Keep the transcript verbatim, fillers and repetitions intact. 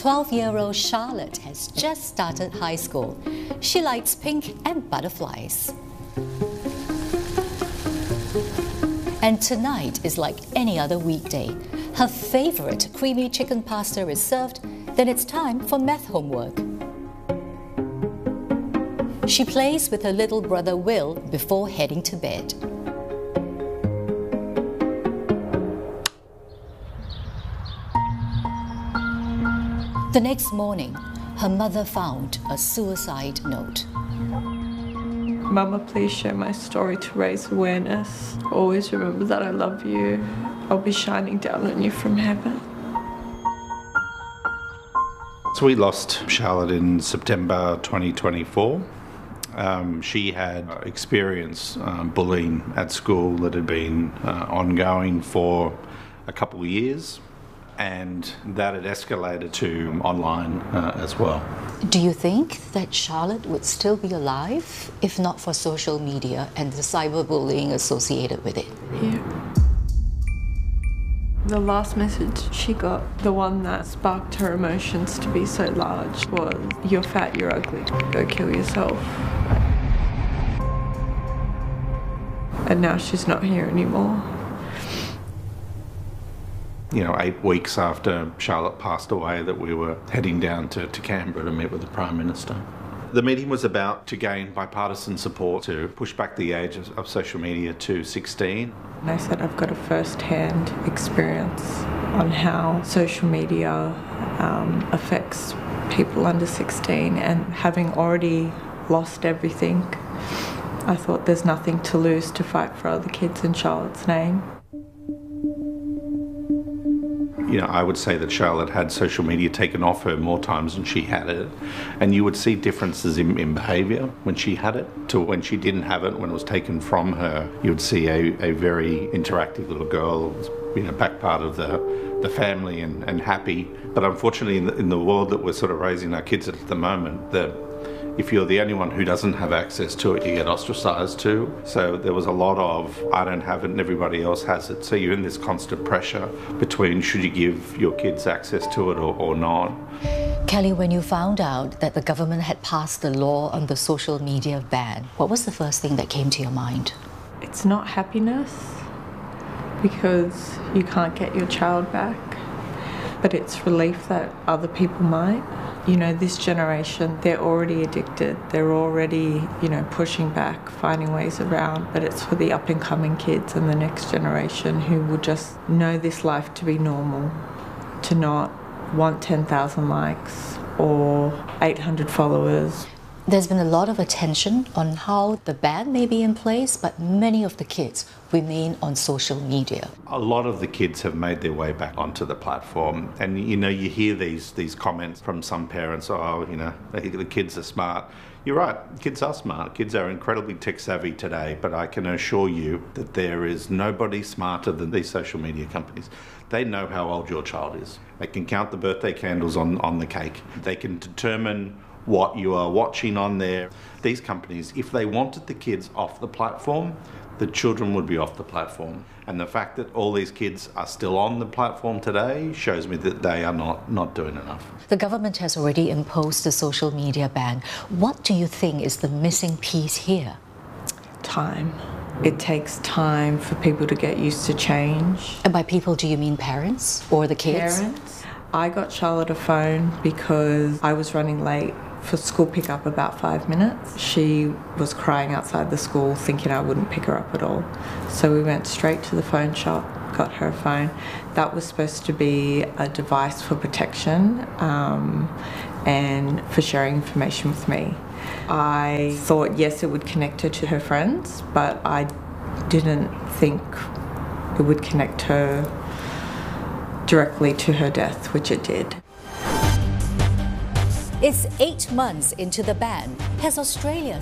twelve-year-old Charlotte has just started high school. She likes pink and butterflies. And tonight is like any other weekday. Her favorite creamy chicken pasta is served, then it's time for math homework. She plays with her little brother Will before heading to bed. The next morning, her mother found a suicide note. Mama, please share my story to raise awareness. Always remember that I love you. I'll be shining down on you from heaven. So we lost Charlotte in September twenty twenty-four. Um, she had experienced um, bullying at school that had been uh, ongoing for a couple of years, and that had escalated to online uh, as well. Do you think that Charlotte would still be alive if not for social media and the cyberbullying associated with it? Yeah. The last message she got, the one that sparked her emotions to be so large, was, "You're fat, you're ugly, go kill yourself." And now she's not here anymore. You know, eight weeks after Charlotte passed away, that we were heading down to, to Canberra to meet with the Prime Minister. The meeting was about to gain bipartisan support to push back the age of, of social media to sixteen. And I said I've got a first-hand experience on how social media um, affects people under sixteen, and having already lost everything, I thought there's nothing to lose to fight for other kids in Charlotte's name. You know, I would say that Charlotte had social media taken off her more times than she had it, and you would see differences in, in behaviour when she had it to when she didn't have it. When it was taken from her, you would see a, a very interactive little girl, you know, back part of the, the family and, and happy. But unfortunately, in the, in the world that we're sort of raising our kids at the moment, the if you're the only one who doesn't have access to it, you get ostracised too. So there was a lot of, I don't have it and everybody else has it. So you're in this constant pressure between should you give your kids access to it or, or not. Kelly, when you found out that the government had passed the law on the social media ban, what was the first thing that came to your mind? It's not happiness, because you can't get your child back, but it's relief that other people might. You know, this generation, they're already addicted. They're already, you know, pushing back, finding ways around. But it's for the up-and-coming kids and the next generation who will just know this life to be normal, to not want ten thousand likes or eight hundred followers. There's been a lot of attention on how the ban may be in place, but many of the kids remain on social media. A lot of the kids have made their way back onto the platform, and you know, you hear these these comments from some parents, oh, you know, the kids are smart. You're right, kids are smart. Kids are incredibly tech savvy today, but I can assure you that there is nobody smarter than these social media companies. They know how old your child is. They can count the birthday candles on, on the cake. They can determine what you are watching on there. These companies, if they wanted the kids off the platform, the children would be off the platform. And the fact that all these kids are still on the platform today shows me that they are not, not doing enough. The government has already imposed the social media ban. What do you think is the missing piece here? Time. It takes time for people to get used to change. And by people, do you mean parents or the kids? Parents. I got Charlotte a phone because I was running late for school pickup about five minutes. She was crying outside the school thinking I wouldn't pick her up at all. So we went straight to the phone shop, got her a phone. That was supposed to be a device for protection um, and for sharing information with me. I thought, yes, it would connect her to her friends, but I didn't think it would connect her directly to her death, which it did. It's eight months into the ban. Has Australia